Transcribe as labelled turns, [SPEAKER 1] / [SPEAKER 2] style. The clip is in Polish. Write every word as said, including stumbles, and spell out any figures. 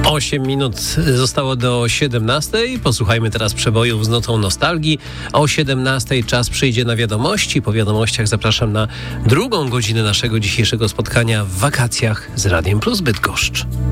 [SPEAKER 1] osiem minut zostało do siedemnastej. Posłuchajmy teraz przebojów z notą nostalgii. O siedemnastej czas przyjdzie na wiadomości. Po wiadomościach zapraszam na drugą godzinę naszego dzisiejszego spotkania w wakacjach z Radiem Plus Bydgoszcz.